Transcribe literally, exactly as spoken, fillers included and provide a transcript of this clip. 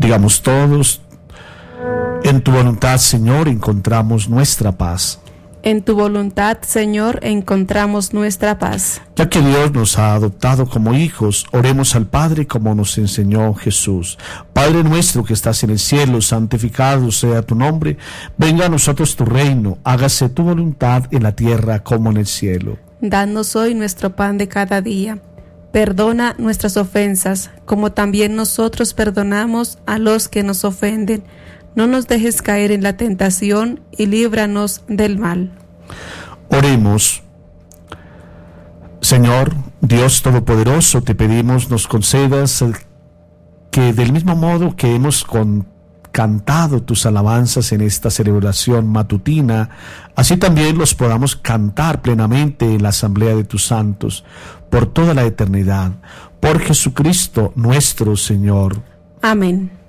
Digamos todos: en tu voluntad, Señor, encontramos nuestra paz. En tu voluntad, Señor, encontramos nuestra paz. Ya que Dios nos ha adoptado como hijos, oremos al Padre como nos enseñó Jesús. Padre nuestro que estás en el cielo, santificado sea tu nombre. Venga a nosotros tu reino, hágase tu voluntad en la tierra como en el cielo. Danos hoy nuestro pan de cada día. Perdona nuestras ofensas, como también nosotros perdonamos a los que nos ofenden. No nos dejes caer en la tentación y líbranos del mal. Oremos. Señor, Dios Todopoderoso, te pedimos nos concedas que del mismo modo que hemos con, cantado tus alabanzas en esta celebración matutina, así también los podamos cantar plenamente en la asamblea de tus santos, por toda la eternidad. Por Jesucristo nuestro Señor. Amén.